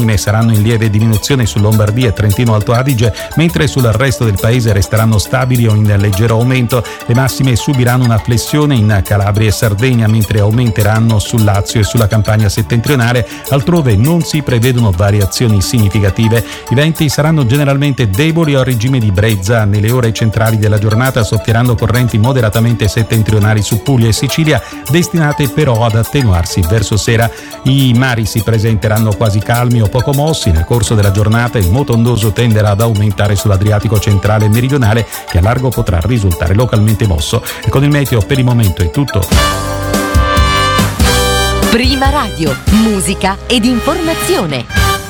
minime saranno in lieve diminuzione su Lombardia e Trentino Alto Adige, mentre sul resto del paese resteranno stabili o in leggero aumento. Le massime subiranno una flessione in Calabria e Sardegna, mentre aumenteranno sul Lazio e sulla Campania settentrionale. Altrove non si prevedono variazioni significative. I venti saranno generalmente deboli o a regime di brezza. Nelle ore centrali della giornata soffieranno correnti moderatamente settentrionali su Puglia e Sicilia, destinate però ad attenuarsi verso sera. I mari si presenteranno quasi calmi o poco mossi. Nel corso della giornata il moto ondoso tenderà ad aumentare sull'Adriatico centrale e meridionale, che a largo potrà risultare localmente mosso. E con il meteo per il momento è tutto. Prima Radio, musica ed informazione.